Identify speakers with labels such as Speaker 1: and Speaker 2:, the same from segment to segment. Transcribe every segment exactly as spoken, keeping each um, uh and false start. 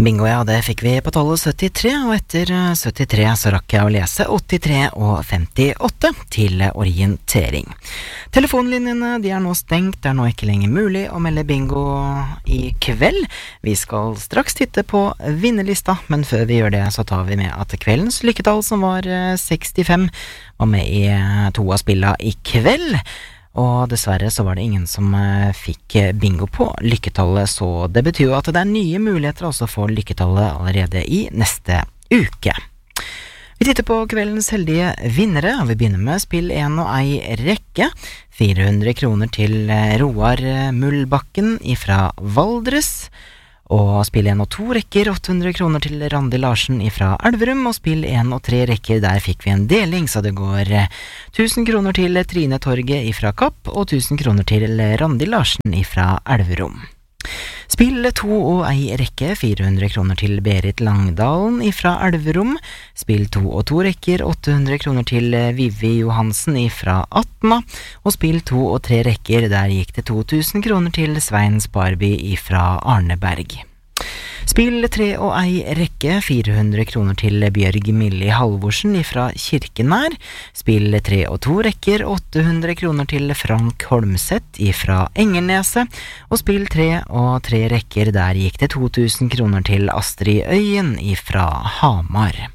Speaker 1: Bingo, ja, det fikk vi på tallet syttitre, og etter syttitre så rakk jeg å lese åttitre og femtiåtte til orientering. Telefonlinjene, de er nå stengt, det er nå ikke lenger mulig å melde bingo i kveld. Vi skal straks titte på vinnerlista, men før vi gjør det så tar vi med at kveldens lykketall, som var sekstifem, var med i to av spilla i kveld. Og dessverre så var det ingen som uh, fikk bingo på lykketallet, så det betyr jo at det er nye muligheter også for lykketallet allerede i neste uke. Vi titter på kveldens heldige vinnere, og vi begynner med spill en og ei rekke. fire hundre kroner til Roar Mullbakken ifra Valdres. Og spill en og to rekker, åtte hundre kroner til Randi Larsen ifra Elverum, og spill en og tre rekker, der fikk vi en deling, så det går tusen kroner til Trine Torget ifra Kapp, og tusen kroner til Randi Larsen ifra Elverum. Spill to og ei rekke, fire hundre kroner til Berit Langdalen ifra Elverum. Spill to og to rekker, åtte hundre kroner til Vivi Johansen ifra Atna. Og spill to og tre rekker, der gikk det to tusen kroner til Svein Sparby ifra Arneberg. Spill tre og ei rekke, fire hundre kroner til Bjørg Millie Halvorsen ifra Kirkenær. Spill tre og to rekker, åtte hundre kroner til Frank Holmseth ifra Engerneset. Og spill tre og tre rekker, der gikk det to tusen kroner til Astrid Øyen ifra Hamar.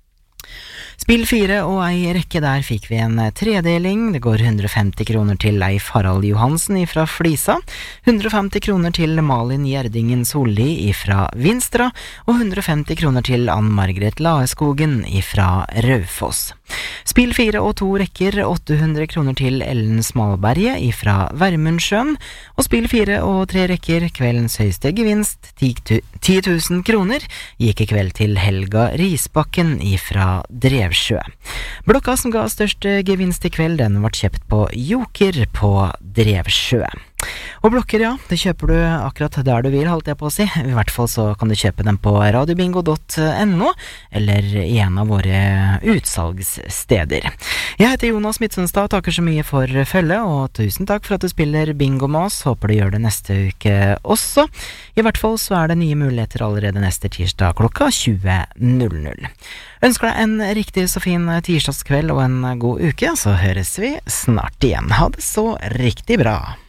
Speaker 1: Spill fire og ei rekke, der fikk vi en tredeling. Det går hundre og femti kroner til Leif Harald Johansen ifra Flisa, hundre og femti kroner til Malin Gjerdingen Solli ifra Vinstra, og hundre og femti kroner til Ann Margret Laeskogen ifra Raufoss. Spill fire og to rekker, åtte hundre kroner til Ellen Smalberget ifra Vermundsjøen, og spill fire og tre rekker, kveldens høyeste gevinst, ti tusen kroner, gikk i kveld til Helga Risbakken ifra Drevsjø. Blokka som ga størst gevinst i kveld, den ble kjøpt på Joker på Drevsjø. Og blokker, ja, det kjøper du akkurat der du vil, holdt jeg på å si. I hvert fall så kan du kjøpe dem på radiobingo punktum no, eller i en av våre utsalgssteder. Jeg heter Jonas Midtsunstad, takker så mye for følge, og tusen takk for at du spiller bingo med oss. Håper du gjør det neste uke også. I hvert fall så er det nye muligheter allerede neste tirsdag klokka tjue null null. Ønsker deg en riktig så fin tirsdagskveld og en god uke, så høres vi snart igjen. Ha det så riktig bra.